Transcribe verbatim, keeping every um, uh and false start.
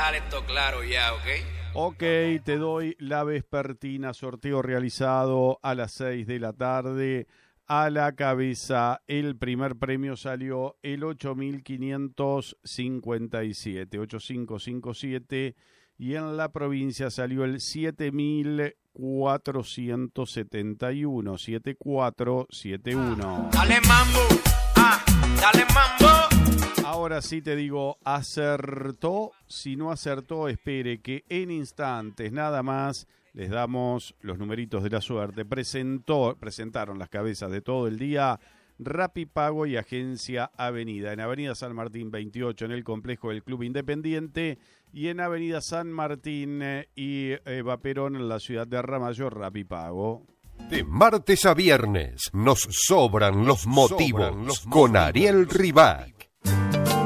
dejar esto claro ya, ¿ok? Ok, te doy la vespertina, sorteo realizado a las seis de la tarde. A la cabeza, el primer premio salió el ocho mil quinientos cincuenta y siete, ocho cinco cinco siete, y en la provincia salió el siete mil cuatrocientos setenta y uno, siete cuatro siete uno. Dale mambo, ah, dale mambo. Ahora sí te digo, acertó. Si no acertó, espere que en instantes nada más les damos los numeritos de la suerte. Presentó, presentaron las cabezas de todo el día Rapipago y Agencia Avenida. En Avenida San Martín veintiocho, en el complejo del Club Independiente, y en Avenida San Martín y Eva Perón, en la ciudad de Ramallo, Rapipago. De martes a viernes nos sobran los motivos con Ariel Ribac.